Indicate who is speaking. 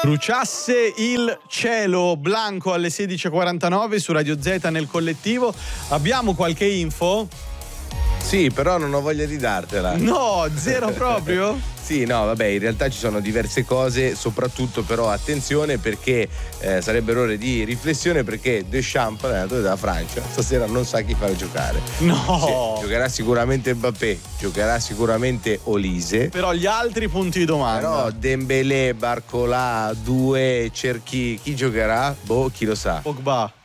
Speaker 1: Bruciasse il cielo, Blanco alle 16.49 su Radio Z nel collettivo. Abbiamo qualche info?
Speaker 2: Sì, però non ho voglia di dartela.
Speaker 1: No, zero proprio?
Speaker 2: Sì, no, vabbè, in realtà ci sono diverse cose, soprattutto però attenzione perché sarebbero ore di riflessione, perché Deschamps, l'allenatore della Francia, stasera non sa chi fare giocare.
Speaker 1: No!
Speaker 2: Sì, giocherà sicuramente Mbappé, giocherà sicuramente Olise.
Speaker 1: Però gli altri punti di domanda.
Speaker 2: Però Dembélé, Barcola, Doué, Cherki, chi giocherà? Boh, chi lo sa.
Speaker 1: Pogba.